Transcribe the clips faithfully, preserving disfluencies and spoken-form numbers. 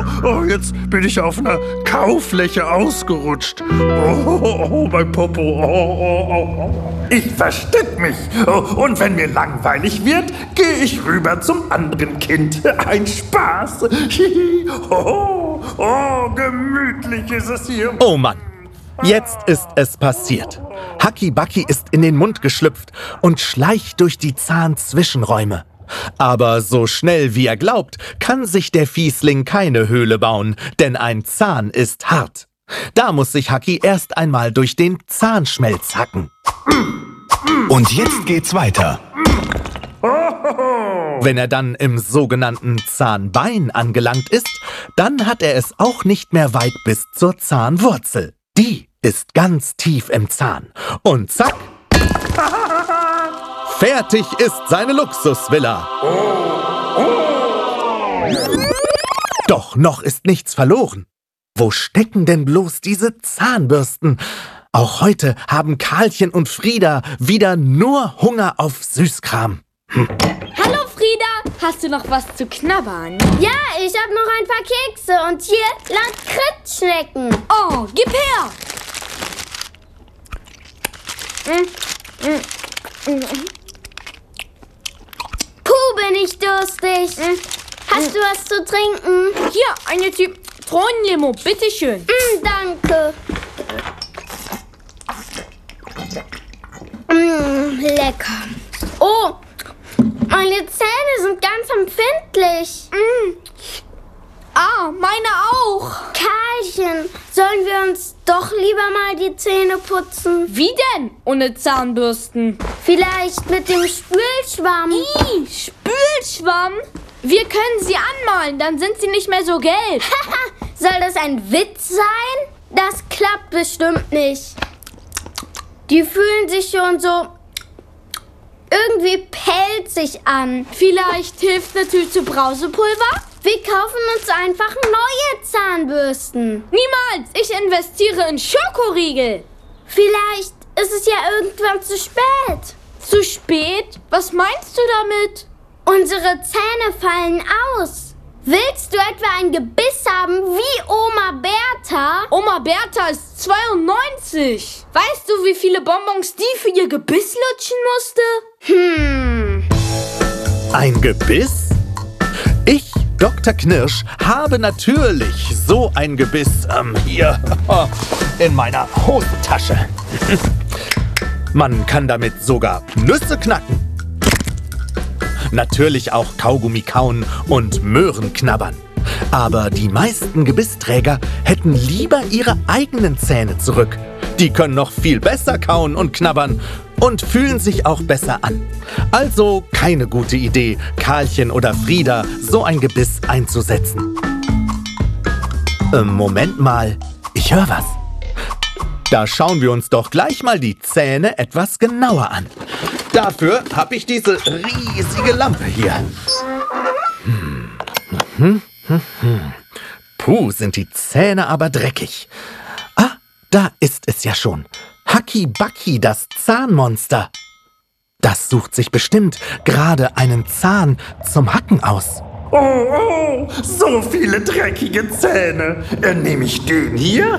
oh, oh, jetzt bin ich auf einer Kaufläche ausgerutscht. Oh, oh, oh mein Popo. Oh, oh, oh, oh. Ich versteck mich. Oh, und wenn mir langweilig wird, gehe ich rüber zum anderen Kind. Ein Spaß. Oh, oh, gemütlich ist es hier. Oh Mann, jetzt ist es passiert. Haki Baki ist in den Mund geschlüpft und schleicht durch die Zahnzwischenräume. Aber so schnell wie er glaubt, kann sich der Fiesling keine Höhle bauen, denn ein Zahn ist hart. Da muss sich Haki erst einmal durch den Zahnschmelz hacken. Und jetzt geht's weiter. Wenn er dann im sogenannten Zahnbein angelangt ist, dann hat er es auch nicht mehr weit bis zur Zahnwurzel. Die ist ganz tief im Zahn. Und zack, fertig ist seine Luxusvilla. Doch noch ist nichts verloren. Wo stecken denn bloß diese Zahnbürsten? Auch heute haben Karlchen und Frieda wieder nur Hunger auf Süßkram. Hm. Hallo Frieda, hast du noch was zu knabbern? Ja, ich hab noch ein paar Kekse und hier Lakritzschnecken. Oh, gib her! Mm, mm, mm. Puh, bin ich durstig. Mm. Hast du was zu trinken? Hier, eine Zitronenlimo, bitteschön. Mm, danke. Mm, lecker. Oh, meine Zähne sind ganz empfindlich. Mm. Ah, meine auch. Karlchen, sollen wir uns doch lieber mal die Zähne putzen? Wie denn? Ohne Zahnbürsten? Vielleicht mit dem Spülschwamm. Ih, Spülschwamm? Wir können sie anmalen, dann sind sie nicht mehr so gelb. Soll das ein Witz sein? Das klappt bestimmt nicht. Die fühlen sich schon so irgendwie pelzig an. Vielleicht hilft eine Tüte Brausepulver? Wir kaufen uns einfach neue Zahnbürsten. Niemals! Ich investiere in Schokoriegel. Vielleicht ist es ja irgendwann zu spät. Zu spät? Was meinst du damit? Unsere Zähne fallen aus. Willst du etwa ein Gebiss haben wie Oma Bertha? Oma Bertha ist zweiundneunzig. Weißt du, wie viele Bonbons die für ihr Gebiss lutschen musste? Hm. Ein Gebiss? Ich, Doktor Knirsch, habe natürlich so ein Gebiss ähm, hier in meiner Hosentasche. Man kann damit sogar Nüsse knacken. Natürlich auch Kaugummi kauen und Möhren knabbern. Aber die meisten Gebissträger hätten lieber ihre eigenen Zähne zurück. Die können noch viel besser kauen und knabbern und fühlen sich auch besser an. Also keine gute Idee, Karlchen oder Frieda so ein Gebiss einzusetzen. Ähm, Moment mal, ich höre was. Da schauen wir uns doch gleich mal die Zähne etwas genauer an. Dafür habe ich diese riesige Lampe hier. Hm. Hm, hm, hm. Puh, sind die Zähne aber dreckig. Ah, da ist es ja schon. Haki Baki, das Zahnmonster. Das sucht sich bestimmt gerade einen Zahn zum Hacken aus. Oh, oh, so viele dreckige Zähne. Äh, nehme ich den hier?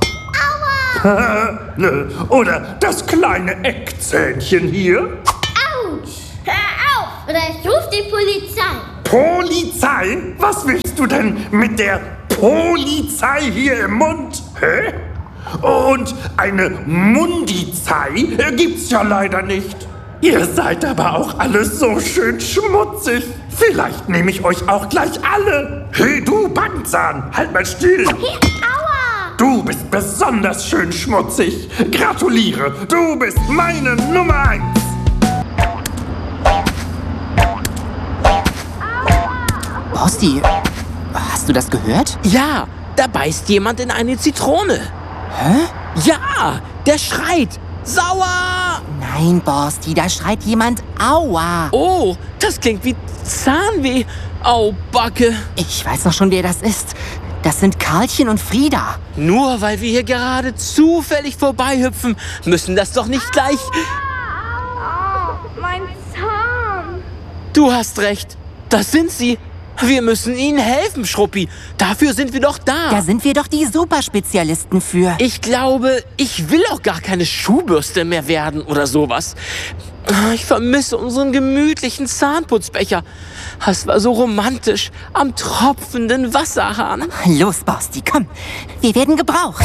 Aua! Oder das kleine Eckzähnchen hier? Autsch! Hör auf, oder ich rufe die Polizei. Polizei? Was willst du denn mit der Polizei hier im Mund? Hä? Und eine Mundizei gibt's ja leider nicht. Ihr seid aber auch alle so schön schmutzig. Vielleicht nehme ich euch auch gleich alle. Hey, du Backenzahn, halt mal still. Hey, aua! Du bist besonders schön schmutzig. Gratuliere, du bist meine Nummer eins. Borsti, hast du das gehört? Ja, da beißt jemand in eine Zitrone. Hä? Ja, der schreit. Sauer! Nein, Borsti, da schreit jemand Aua. Oh, das klingt wie Zahnweh. Au, Backe. Ich weiß noch schon, wer das ist. Das sind Karlchen und Frieda. Nur weil wir hier gerade zufällig vorbeihüpfen, müssen das doch nicht gleich... Oh, mein Zahn. Du hast recht. Das sind sie. Wir müssen ihnen helfen, Schruppi. Dafür sind wir doch da. Da sind wir doch die Superspezialisten für. Ich glaube, ich will auch gar keine Schuhbürste mehr werden oder sowas. Ich vermisse unseren gemütlichen Zahnputzbecher. Das war so romantisch am tropfenden Wasserhahn. Los, Borsti, komm. Wir werden gebraucht.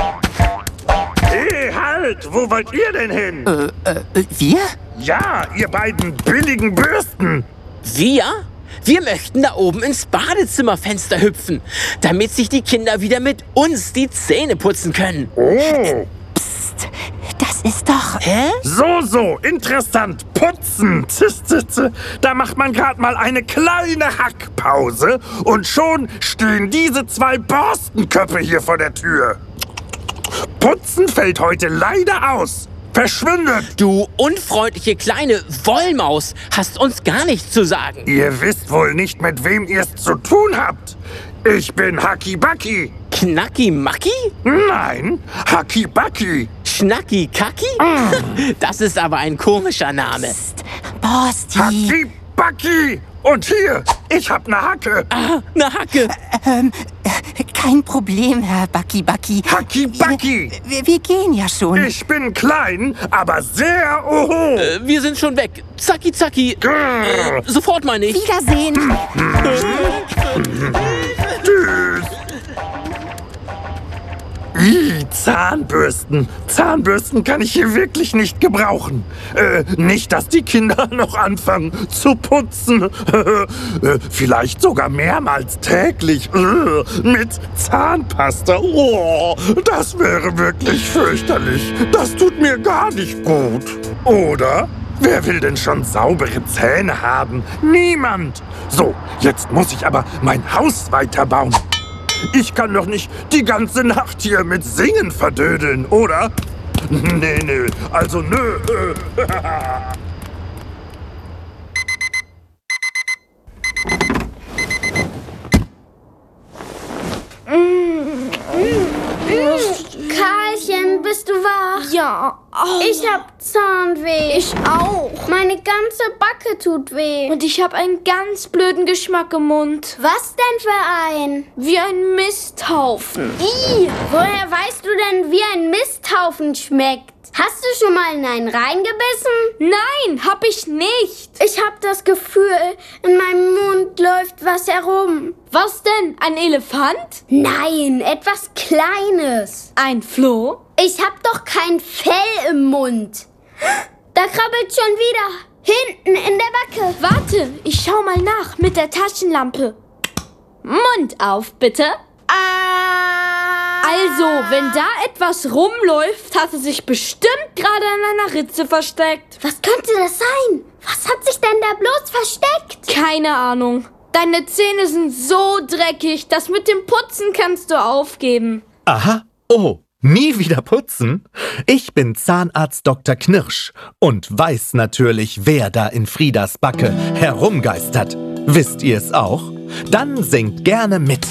Hey, halt! Wo wollt ihr denn hin? Äh, äh, wir? Ja, ihr beiden billigen Bürsten. Wir? Wir möchten da oben ins Badezimmerfenster hüpfen, damit sich die Kinder wieder mit uns die Zähne putzen können. Oh. Psst, das ist doch... Hä? So, so, interessant. Putzen. Tz, tz, tz. Da macht man gerade mal eine kleine Hackpause und schon stehen diese zwei Borstenköpfe hier vor der Tür. Putzen fällt heute leider aus. Verschwindet! Du unfreundliche kleine Wollmaus, hast uns gar nichts zu sagen. Ihr wisst wohl nicht, mit wem ihr es zu tun habt. Ich bin Haki Baki. Knacki Macki? Nein, Haki Baki. Schnacki Kacki? Das ist aber ein komischer Name. Psst, Borsti. Haki Baki. Und hier, ich hab ne Hacke. Ah, ne Hacke. Ähm, kein Problem, Herr Baki Baki. Haki Baki. Wir, wir gehen ja schon. Ich bin klein, aber sehr oho. Äh, wir sind schon weg. Zacki, zacki. Äh, sofort, meine ich. Wiedersehen. Tschüss. Ih, Zahnbürsten. Zahnbürsten kann ich hier wirklich nicht gebrauchen. Äh, nicht, dass die Kinder noch anfangen zu putzen. äh, vielleicht sogar mehrmals täglich. Äh, mit Zahnpasta. Oh, das wäre wirklich fürchterlich. Das tut mir gar nicht gut. Oder? Wer will denn schon saubere Zähne haben? Niemand. So, jetzt muss ich aber mein Haus weiterbauen. Ich kann doch nicht die ganze Nacht hier mit Singen verdödeln, oder? Nee, nee, also nö. Karlchen, bist du wach? Ja. Au. Ich hab Zahnweh. Ich auch. Meine ganze Backe tut weh. Und ich habe einen ganz blöden Geschmack im Mund. Was denn für ein? Wie ein Misthaufen. Ih, woher weißt du denn, wie ein Misthaufen schmeckt? Hast du schon mal in einen reingebissen? Nein, hab ich nicht. Ich hab das Gefühl, in meinem Mund läuft was herum. Was denn? Ein Elefant? Nein, etwas Kleines. Ein Floh? Ich hab doch kein Fell im Mund. Da krabbelt schon wieder. Hinten in der Backe. Warte, ich schau mal nach mit der Taschenlampe. Mund auf, bitte. Ah. Also, wenn da etwas rumläuft, hat es sich bestimmt gerade in einer Ritze versteckt. Was könnte das sein? Was hat sich denn da bloß versteckt? Keine Ahnung. Deine Zähne sind so dreckig, das mit dem Putzen kannst du aufgeben. Aha, oh, nie wieder putzen? Ich bin Zahnarzt Doktor Knirsch und weiß natürlich, wer da in Friedas Backe herumgeistert. Wisst ihr es auch? Dann singt gerne mit.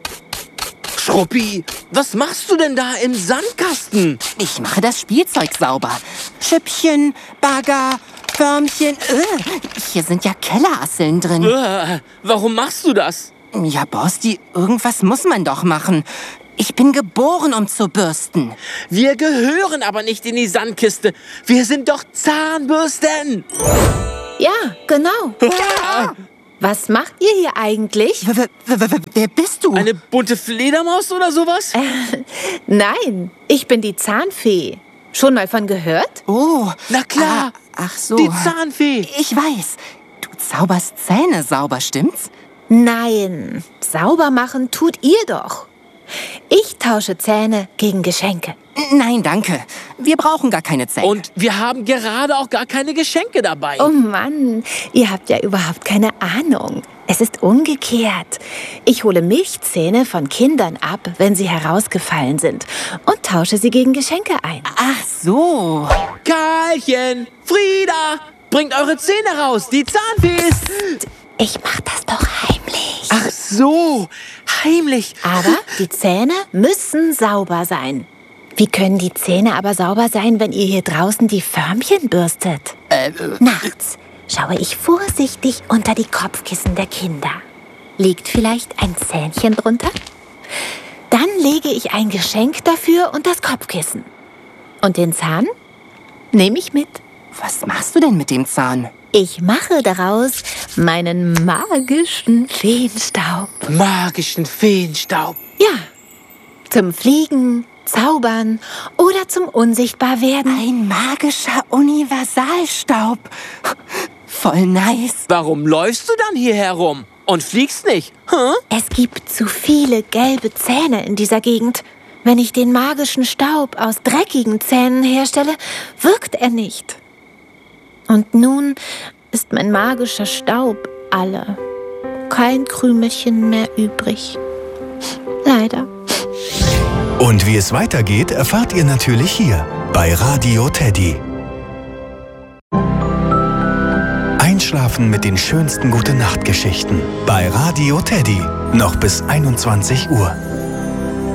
Schruppi, was machst du denn da im Sandkasten? Ich mache das Spielzeug sauber. Schüppchen, Bagger, Förmchen. Äh, hier sind ja Kellerasseln drin. Äh, warum machst du das? Ja, Borsti, irgendwas muss man doch machen. Ich bin geboren, um zu bürsten. Wir gehören aber nicht in die Sandkiste. Wir sind doch Zahnbürsten. Ja, genau. Ah, Was macht ihr hier eigentlich? W w w wer bist du? eine bunte Fledermaus oder sowas? Nein, ich bin die Zahnfee. Schon mal von gehört? Oh, Na klar. Ah, ach so. Die Zahnfee. Ich weiß. Du zauberst Zähne sauber, stimmt's? Nein, sauber machen tut ihr doch. Ich tausche Zähne gegen Geschenke. Nein, danke. Wir brauchen gar keine Zähne. Und wir haben gerade auch gar keine Geschenke dabei. Oh Mann, ihr habt ja überhaupt keine Ahnung. Es ist umgekehrt. Ich hole Milchzähne von Kindern ab, wenn sie herausgefallen sind, und tausche sie gegen Geschenke ein. Ach so. Karlchen, Frieda, bringt eure Zähne raus. Die Zahnfee ist... Ich mach das doch heimlich. Ach so, heimlich. Aber die Zähne müssen sauber sein. Wie können die Zähne aber sauber sein, wenn ihr hier draußen die Förmchen bürstet? Äh, Nachts schaue ich vorsichtig unter die Kopfkissen der Kinder. Liegt vielleicht ein Zähnchen drunter? Dann lege ich ein Geschenk dafür und das Kopfkissen. Und den Zahn nehme ich mit. Was machst du denn mit dem Zahn? Ich mache daraus meinen magischen Feenstaub. Magischen Feenstaub. Ja, zum Fliegen, Zaubern oder zum Unsichtbarwerden. Ein magischer Universalstaub. Voll nice. Warum läufst du dann hier herum und fliegst nicht? Hä? Es gibt zu viele gelbe Zähne in dieser Gegend. Wenn ich den magischen Staub aus dreckigen Zähnen herstelle, wirkt er nicht. Und nun ist mein magischer Staub alle. Kein Krümelchen mehr übrig. Leider. Und wie es weitergeht, erfahrt ihr natürlich hier bei Radio Teddy. Einschlafen mit den schönsten Gute-Nacht-Geschichten bei Radio Teddy. Noch bis einundzwanzig Uhr.